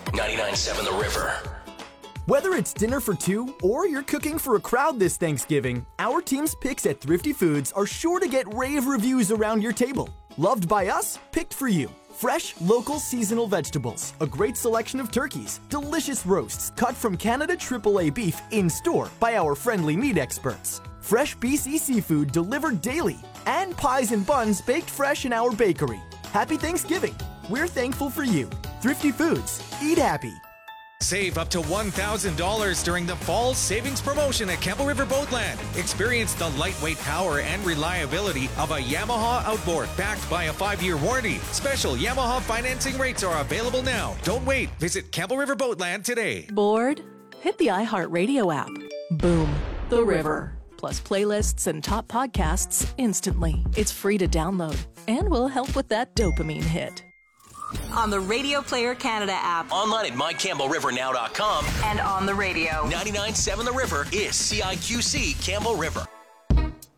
99.7 The River. Whether it's dinner for two or you're cooking for a crowd this Thanksgiving, our team's picks at Thrifty Foods are sure to get rave reviews around your table. Loved by us, picked for you. Fresh, local, seasonal vegetables, a great selection of turkeys, delicious roasts cut from Canada AAA beef in store by our friendly meat experts, fresh BC seafood delivered daily, and pies and buns baked fresh in our bakery. Happy Thanksgiving! We're thankful for you. Thrifty Foods. Eat happy. Save up to $1,000 during the fall savings promotion at Campbell River Boatland. Experience the lightweight power and reliability of a Yamaha outboard backed by a 5-year warranty. Special Yamaha financing rates are available now. Don't wait. Visit Campbell River Boatland today. Bored? Hit the iHeartRadio app. Boom. The River. Plus playlists and top podcasts instantly. It's free to download and will help with that dopamine hit. On the Radio Player Canada app. Online at mycampbellrivernow.com. And on the radio. 99.7 The River is CIQC Campbell River.